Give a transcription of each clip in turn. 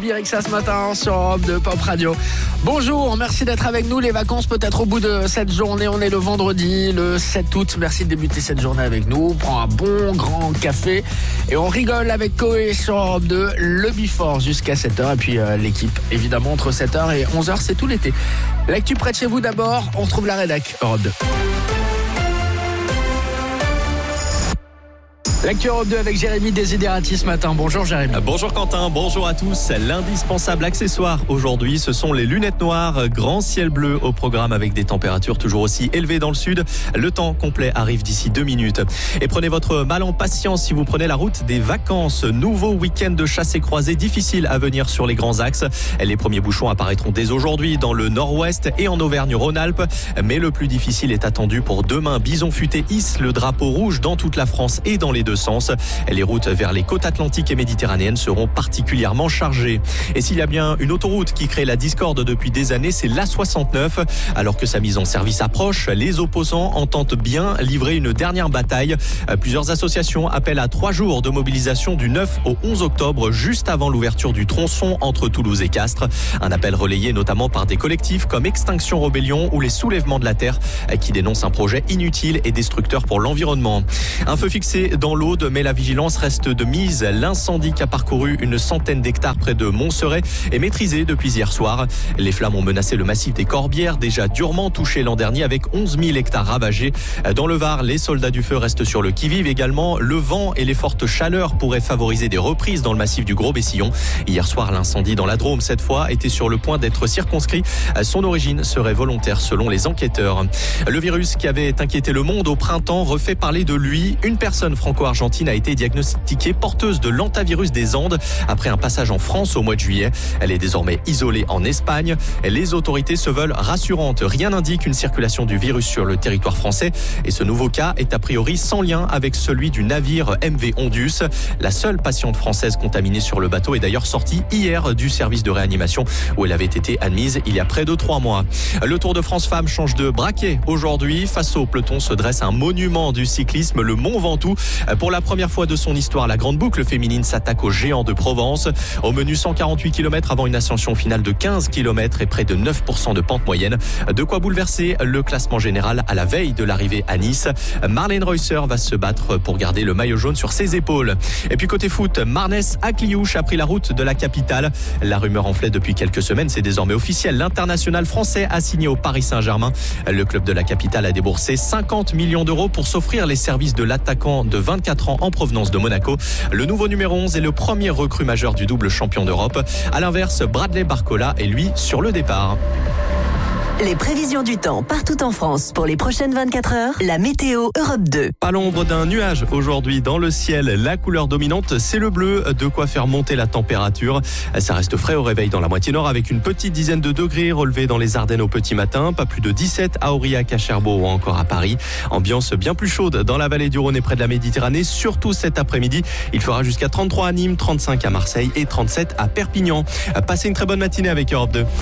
Birexa ce matin sur Europe 2 Pop Radio. Bonjour, merci d'être avec nous. Les vacances peut-être au bout de cette journée. On est le vendredi, le 7 août. Merci de débuter cette journée avec nous. On prend un bon grand café et on rigole avec Koé sur Europe 2. Le Before jusqu'à 7h et puis l'équipe évidemment entre 7h et 11h, c'est tout l'été. L'actu près de chez vous d'abord. On retrouve la rédac Europe 2. L'actu Europe 2 avec Jérémy Desiderati ce matin. Bonjour Jérémy. Bonjour Quentin, bonjour à tous. L'indispensable accessoire aujourd'hui, ce sont les lunettes noires. Grand ciel bleu au programme avec des températures toujours aussi élevées dans le sud. Le temps complet arrive d'ici 2 minutes. Et prenez votre mal en patience si vous prenez la route des vacances. Nouveau week-end de chasse et croisée difficile à venir sur les grands axes. Les premiers bouchons apparaîtront dès aujourd'hui dans le nord-ouest et en Auvergne-Rhône-Alpes. Mais le plus difficile est attendu pour demain. Bison Futé hisse le drapeau rouge dans toute la France et dans les deux sens. Les routes vers les côtes atlantiques et méditerranéennes seront particulièrement chargées. Et s'il y a bien une autoroute qui crée la discorde depuis des années, c'est l'A69. Alors que sa mise en service approche, les opposants entendent bien livrer une dernière bataille. Plusieurs associations appellent à 3 jours de mobilisation du 9 au 11 octobre, juste avant l'ouverture du tronçon entre Toulouse et Castres. Un appel relayé notamment par des collectifs comme Extinction Rebellion ou les Soulèvements de la Terre qui dénoncent un projet inutile et destructeur pour l'environnement. Un feu fixé dans l'Aude, mais la vigilance reste de mise. L'incendie qui a parcouru une centaine d'hectares près de Montserrat est maîtrisé depuis hier soir. Les flammes ont menacé le massif des Corbières, déjà durement touché l'an dernier avec 11 000 hectares ravagés. Dans le Var, les soldats du feu restent sur le qui-vive également. Le vent et les fortes chaleurs pourraient favoriser des reprises dans le massif du Gros-Bessillon. Hier soir, l'incendie dans la Drôme, cette fois, était sur le point d'être circonscrit. Son origine serait volontaire selon les enquêteurs. Le virus qui avait inquiété le monde au printemps refait parler de lui. Une personne franco-argentine a été diagnostiquée porteuse de l'hantavirus des Andes après un passage en France au mois de juillet. Elle est désormais isolée en Espagne. Les autorités se veulent rassurantes. Rien n'indique une circulation du virus sur le territoire français et ce nouveau cas est a priori sans lien avec celui du navire MV Ondus. La seule patiente française contaminée sur le bateau est d'ailleurs sortie hier du service de réanimation où elle avait été admise il y a près de 3 mois. Le Tour de France Femmes change de braquet aujourd'hui. Face au peloton se dresse un monument du cyclisme, le Mont Ventoux. Pour la première fois de son histoire, la grande boucle féminine s'attaque aux géants de Provence. Au menu 148 km avant une ascension finale de 15 km et près de 9% de pente moyenne. De quoi bouleverser le classement général à la veille de l'arrivée à Nice. Marlène Reusser va se battre pour garder le maillot jaune sur ses épaules. Et puis côté foot, Marnès Akliouche a pris la route de la capitale. La rumeur enflait depuis quelques semaines, c'est désormais officiel. L'international français a signé au Paris Saint-Germain. Le club de la capitale a déboursé 50 millions d'euros pour s'offrir les services de l'attaquant de 24 ans en provenance de Monaco. Le nouveau numéro 11 est le premier recrue majeur du double champion d'Europe. À l'inverse, Bradley Barcola est lui sur le départ. Les prévisions du temps partout en France pour les prochaines 24 heures. La météo Europe 2. Pas l'ombre d'un nuage aujourd'hui dans le ciel. La couleur dominante, c'est le bleu. De quoi faire monter la température. Ça reste frais au réveil dans la moitié nord avec une petite dizaine de degrés relevés dans les Ardennes au petit matin. Pas plus de 17 à Aurillac, à Cherbourg ou encore à Paris. Ambiance bien plus chaude dans la vallée du Rhône et près de la Méditerranée. Surtout cet après-midi. Il fera jusqu'à 33 à Nîmes, 35 à Marseille et 37 à Perpignan. Passez une très bonne matinée avec Europe 2.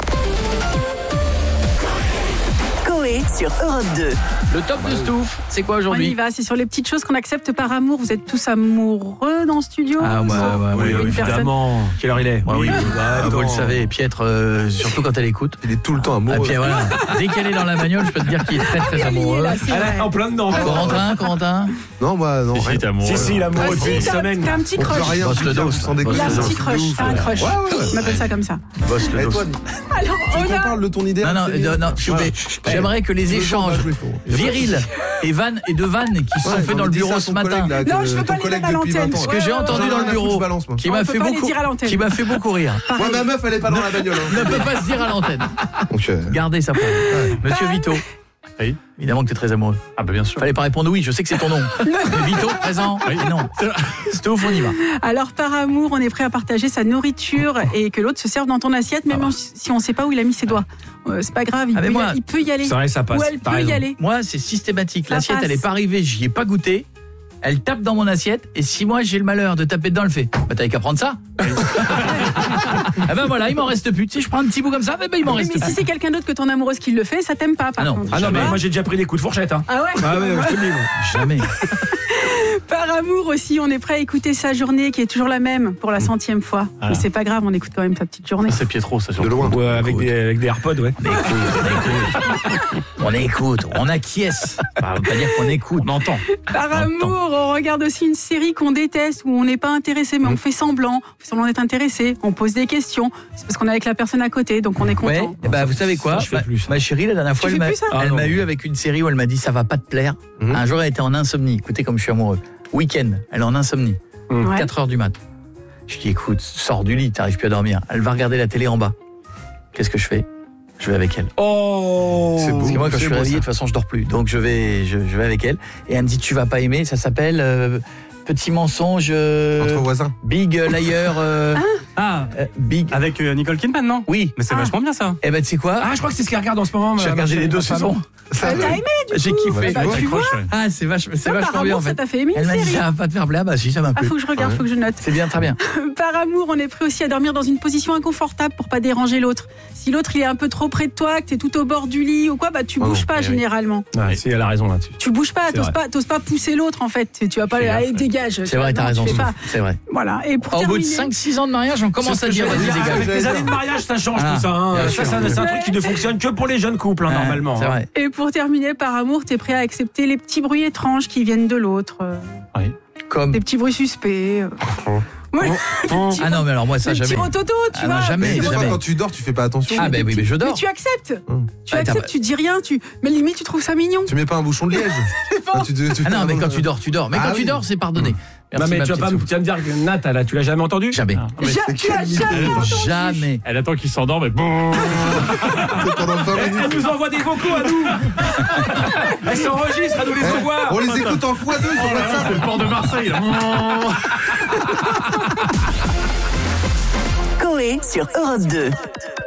Sur Europe 2. Le top de Stouff, c'est quoi aujourd'hui? On y va, c'est sur les petites choses qu'on accepte par amour. Vous êtes tous amoureux dans le studio? Ah ouais, évidemment. Quelle heure il est? Oui, vous le savez, Pietre, surtout quand elle écoute. Il est tout le temps amoureux. Et puis voilà, dès qu'elle est dans la bagnole, je peux te dire qu'il est très très amoureux. Elle est en plein dedans. Corentin? Non, moi, non. Si, l'amoureux depuis une semaine. T'as un petit crush. Bosse le dos. Il a un petit crush. Un crush. On appelle ça comme ça. Bosse le dos. Alors, on parle de ton idée. Non, j'aimerais que les échanges virils et de vannes qui se sont faits dans le bureau ce matin. Non, je veux pas les mettre à l'antenne. Ce que j'ai entendu dans le bureau, qui m'a fait beaucoup rire. Moi, ma meuf, elle est pas dans la bagnole. Ne peut pas se dire à l'antenne. Gardez ça pour vous. Monsieur Vito. Oui. Évidemment que tu es très amoureux. Ah bah bien sûr. Fallait pas répondre oui, je sais que c'est ton nom. Vito, présent. Oui. Non. Stouff, on y va. Alors par amour, on est prêt à partager sa nourriture et que l'autre se serve dans ton assiette, même si on sait pas où il a mis ses doigts. C'est pas grave, il peut y aller. C'est vrai, ça passe. Ou elle peut y aller. Moi, c'est systématique. Ça L'assiette, passe. elle est pas arrivée, j'y ai pas goûté. Elle tape dans mon assiette et si moi j'ai le malheur de taper dedans, elle fait t'avais qu'à prendre ça. Ah ben voilà, il m'en reste plus. Tu sais, je prends un petit bout comme ça, il m'en reste plus. Mais si c'est quelqu'un d'autre que ton amoureuse qui le fait, ça t'aime pas par contre. Ah non, mais moi j'ai déjà pris des coups de fourchette. Ah ouais. Ah ouais, je te le dis. Jamais. Par amour aussi, on est prêt à écouter sa journée qui est toujours la même pour la 100e fois. Ah. Mais c'est pas grave, on écoute quand même ta petite journée. C'est Pietro, ça, De loin. Ouais, avec des AirPods, ouais. On écoute, on acquiesce. Enfin, on va pas dire qu'on écoute. On entend. Par amour, on regarde aussi une série qu'on déteste, où on n'est pas intéressé, mais on fait semblant d'être intéressé, on pose des questions, c'est parce qu'on est avec la personne à côté, donc on est content. Ouais, et vous savez quoi, Je fais plus ça. ma chérie, la dernière fois, Tu elle fais m'a plus ça elle Ah, m'a non. eu avec une série où elle m'a dit ça va pas te plaire. Un jour, elle était en insomnie. Écoutez comme je suis amoureux. Week-end, elle est en insomnie. Ouais. 4h du mat. Je dis écoute, sors du lit, t'arrives plus à dormir. Elle va regarder la télé en bas. Qu'est-ce que je fais? Je vais avec elle. Oh. C'est beau. Parce que moi, quand je suis beau, réveillé, ça. de toute façon, je dors plus. Donc, je vais avec elle. Et elle me dit, tu vas pas aimer. Ça s'appelle Petit mensonge. Entre voisins. Big Liar. Ah, Big. avec Nicole Kidman, non? Oui. Mais c'est vachement bien, ça. Eh ben, tu sais quoi? Ah, je crois que c'est ce qu'elle regarde en ce moment. J'ai regardé les 2 saisons. T'as aimé J'ai kiffé. Bah, tu vois, Ah, c'est vachement par bien en amour, ça fait. t'a fait aimer Elle une m'a dit, série. ça va pas te faire plaisir. Bah, si, ça m'a Ah, plu. faut que je regarde, faut que je note. C'est bien, très bien. Par amour, on est prêt aussi à dormir dans une position inconfortable pour pas déranger l'autre. Si l'autre il est un peu trop près de toi, que t'es tout au bord du lit ou quoi, bah tu bouges pas généralement. Ouais, si, elle a raison là-dessus. Tu bouges pas, C'est t'oses pas pousser l'autre en fait. Tu vas pas Fais aller, gaffe. dégage. C'est vrai, t'as Non, raison. tu fais pas. C'est vrai. Voilà. Et pour Au bout de terminer, 5-6 ans de mariage, on commence à dire, vas-y, dégage. Avec les années de mariage, ça change Ah, tout ça. Hein. bien Ça, sûr. c'est un truc qui ne fonctionne que pour les jeunes couples, hein, Ouais, normalement. C'est hein. vrai. Et pour terminer, par amour, t'es prêt à accepter les petits bruits étranges qui viennent de l'autre, Comme. des petits bruits suspects. Ouais. Ah non, mais alors moi, ça, Des petits jamais. rototos, tu Ah non, vois. jamais. Mais des fois, jamais. quand tu dors, tu fais pas attention. Ah, ben oui, mais je Mais dors. tu acceptes. Tu Ah, acceptes, tu dis rien, mais limite tu trouves ça mignon. Tu mets pas un bouchon de liège. Ah, Ah non, mais quand tu dors, tu dors. Mais Ah quand tu oui. dors, c'est pardonné. Non, Merci, mais ma tu vas petite pas me soupe. tu vas me dire que Nat, là, tu l'as jamais entendu? Jamais. Ah, mais Tu as jamais entendu. Jamais. Elle attend qu'il s'endorme et bon. C'est pendant 20 Elle minutes. nous envoie des vocaux à nous. Elle s'enregistre, elle nous les envoie. On les écoute en x2 sur WhatsApp. C'est le port de Marseille là. Coé sur Europe 2.